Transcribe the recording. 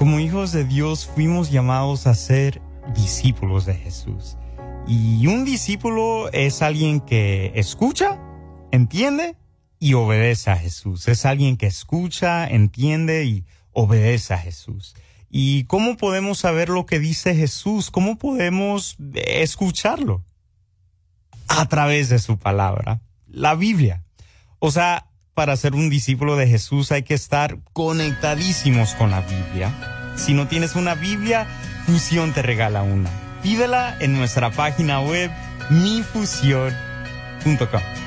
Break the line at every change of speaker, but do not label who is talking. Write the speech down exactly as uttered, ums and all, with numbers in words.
Como hijos de Dios fuimos llamados a ser discípulos de Jesús. Y un discípulo es alguien que escucha, entiende y obedece a Jesús. Es alguien que escucha, entiende y obedece a Jesús. ¿Y cómo podemos saber lo que dice Jesús? ¿Cómo podemos escucharlo? A través de su palabra, la Biblia. O sea, para ser un discípulo de Jesús hay que estar conectadísimos con la Biblia. Si no tienes una Biblia, Fusión te regala una. Pídela en nuestra página web mi fusión punto com.